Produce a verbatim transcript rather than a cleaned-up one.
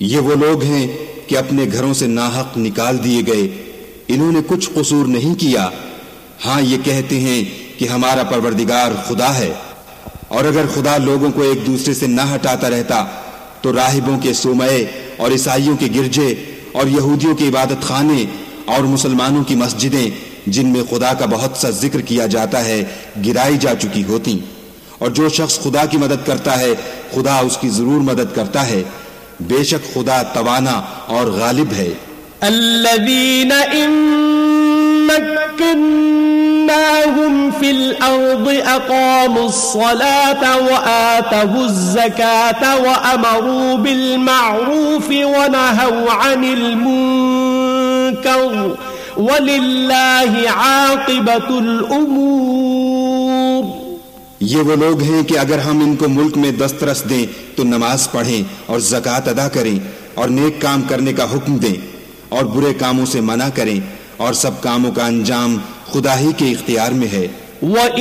یہ وہ لوگ ہیں کہ اپنے گھروں سے ناحق نکال دیے گئے، انہوں نے کچھ قصور نہیں کیا، ہاں یہ کہتے ہیں کہ ہمارا پروردگار خدا ہے، اور اگر خدا لوگوں کو ایک دوسرے سے نہ ہٹاتا رہتا تو راہبوں کے صومعے اور عیسائیوں کے گرجے اور یہودیوں کے عبادت خانے اور مسلمانوں کی مسجدیں جن میں خدا کا بہت سا ذکر کیا جاتا ہے گرائی جا چکی ہوتی، اور جو شخص خدا کی مدد کرتا ہے خدا اس کی ضرور مدد کرتا ہے، بے شک خدا توانا اور غالب ہے۔ الذين إن مكناهم في الأرض أقاموا الصلاة وآتوا الزكاة وأمروا بالمعروف ونهوا عن المنكر وَلِلَّهِ عَاقِبَةُ الْأُمُورِ۔ یہ وہ لوگ ہیں کہ اگر ہم ان کو ملک میں دسترس دیں تو نماز پڑھیں اور زکوٰۃ ادا کریں اور نیک کام کرنے کا حکم دیں اور برے کاموں سے منع کریں، اور سب کاموں کا انجام خدا ہی کے اختیار میں ہے۔